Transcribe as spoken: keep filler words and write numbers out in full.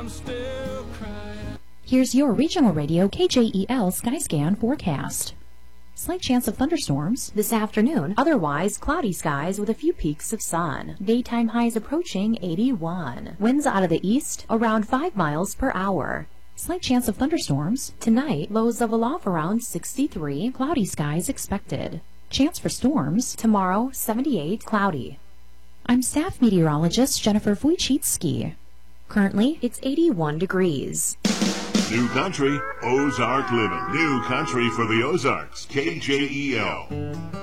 Here's your regional radio K J E L Skyscan forecast. Slight chance of thunderstorms this afternoon, otherwise cloudy skies with a few peaks of sun. Daytime highs approaching eighty-one. Winds out of the east around five miles per hour. Slight chance of thunderstorms. Tonight, lows of aloft around sixty-three. Cloudy skies expected. Chance for storms. Tomorrow, seventy-eight. Cloudy. I'm staff meteorologist Jennifer Wojcicki. Currently, it's eighty-one degrees. New country, Ozark living. New country for the Ozarks. K J E L.